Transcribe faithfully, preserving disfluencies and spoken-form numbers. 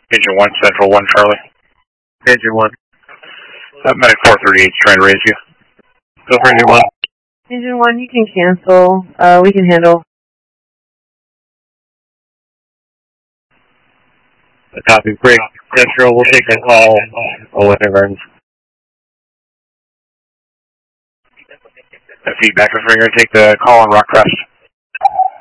Engine one, Central one, Charlie. Engine one. Uh, Medic four thirty-eight is trying to raise you. Go for Engine one. Engine one, you can cancel. Uh, we can handle. A copy. Great. Central, we'll take that call. Oh, whatever. Uh, feedback is we're going to take the call on Rock Crest.